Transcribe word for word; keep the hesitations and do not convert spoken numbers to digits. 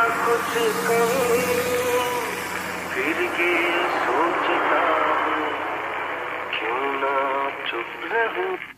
कुछ कहूँ फिर ये सोचता हूँ क्यों ना चुप रहूं।